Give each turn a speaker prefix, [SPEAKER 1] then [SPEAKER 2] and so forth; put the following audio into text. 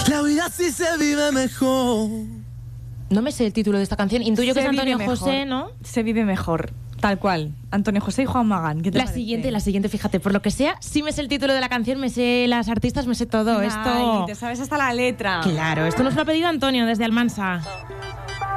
[SPEAKER 1] La vida sí se vive mejor.
[SPEAKER 2] No me sé el título de esta canción. Intuyo que es Antonio José, ¿no?
[SPEAKER 3] Se vive mejor. Tal cual. Antonio José y Juan Magán. ¿Qué te parece?
[SPEAKER 2] La siguiente, fíjate, por lo que sea, sí me sé el título de la canción, me sé las artistas, me sé todo.
[SPEAKER 3] Ay,
[SPEAKER 2] esto...
[SPEAKER 3] te sabes hasta la letra.
[SPEAKER 2] Claro, esto nos lo ha pedido Antonio desde Almansa.